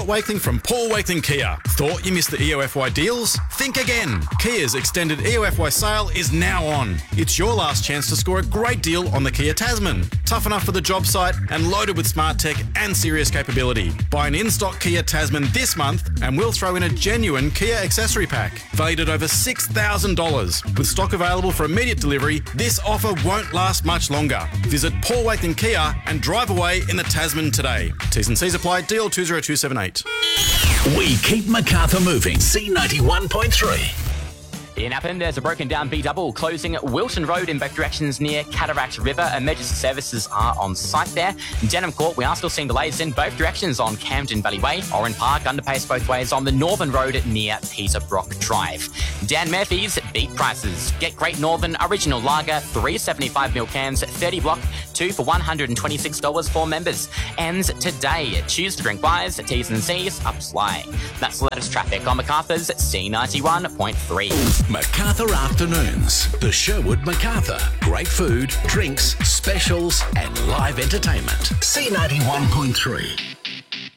Wakeling from Paul Wakeling Kia. Thought you missed the EOFY deals? Think again. Kia's extended EOFY sale is now on. It's your last chance to score a great deal on the Kia Tasman. Tough enough for the job site and loaded with smart tech and serious capability. Buy an in-stock Kia Tasman this month and we'll throw in a genuine Kia accessory pack, valued at over $6,000. With stock available for immediate delivery, this offer won't last much longer. Visit Paul Wakeling Kia and drive away in the Tasman today. T's and C's apply. Deal 20278. We keep Macarthur moving. C91.3. In Appin, there's a broken down B-double closing Wilton Road in both directions near Cataract River. Emergency services are on site there. In Denham Court, we are still seeing delays in both directions on Camden Valley Way. Oran Park, underpace both ways on the Northern Road near Peter Brock Drive. Dan Murphy's Beat Prices. Get Great Northern Original Lager, 375ml cans, 30 block, 2 for $126 for members. And today, choose to drink wise, T's and C's apply. That's the latest traffic on Macarthur's C91.3. Macarthur Afternoons. The Sherwood Macarthur. Great food, drinks, specials, and live entertainment. C91.3.